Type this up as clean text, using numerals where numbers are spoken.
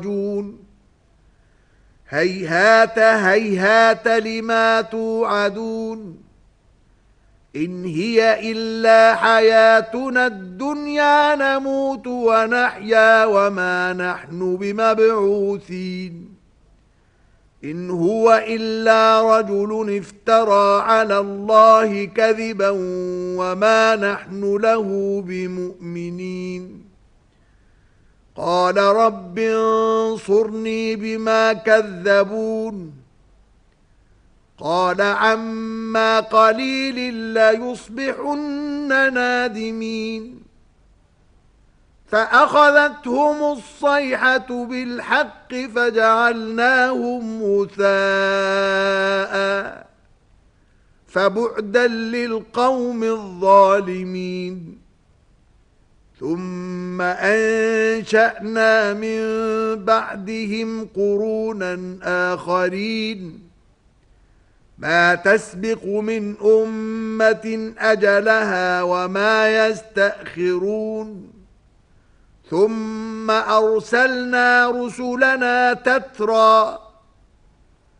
هيهات هيهات لما توعدون إن هي إلا حياتنا الدنيا نموت ونحيا وما نحن بمبعوثين إن هو إلا رجل افترى على الله كذبا وما نحن له بمؤمنين قال رب انصرني بما كذبون قال عما قليل ليصبحن نادمين فأخذتهم الصيحة بالحق فجعلناهم غثاء فبعدا للقوم الظالمين ثم أنشأنا من بعدهم قرونا آخرين ما تسبق من أمة أجلها وما يستأخرون ثم أرسلنا رسلنا تترى